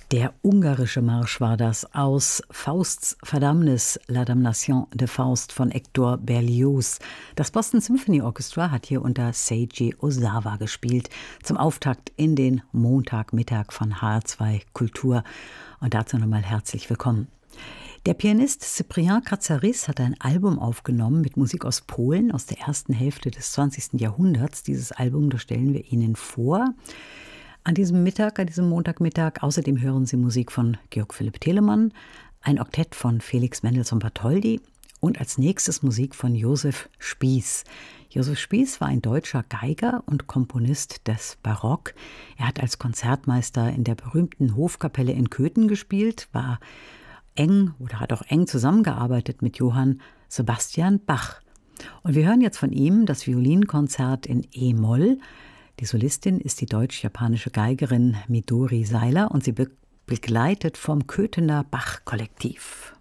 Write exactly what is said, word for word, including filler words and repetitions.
Der ungarische Marsch war das aus Fausts Verdammnis, La Damnation de Faust von Hector Berlioz. Das Boston Symphony Orchestra hat hier unter Seiji Ozawa gespielt, zum Auftakt in den Montagmittag von H R zwei Kultur. Und dazu nochmal herzlich willkommen. Der Pianist Cyprien Katsaris hat ein Album aufgenommen mit Musik aus Polen aus der ersten Hälfte des zwanzigsten Jahrhunderts. Dieses Album, das stellen wir Ihnen vor. An diesem Mittag, an diesem Montagmittag, außerdem hören Sie Musik von Georg Philipp Telemann, ein Oktett von Felix Mendelssohn Bartholdy und als nächstes Musik von Josef Spiess. Josef Spiess war ein deutscher Geiger und Komponist des Barock. Er hat als Konzertmeister in der berühmten Hofkapelle in Köthen gespielt, war eng oder hat auch eng zusammengearbeitet mit Johann Sebastian Bach. Und wir hören jetzt von ihm das Violinkonzert in E-Moll. Die Solistin ist die deutsch-japanische Geigerin Midori Seiler und sie be- begleitet vom Köthener Bach-Kollektiv.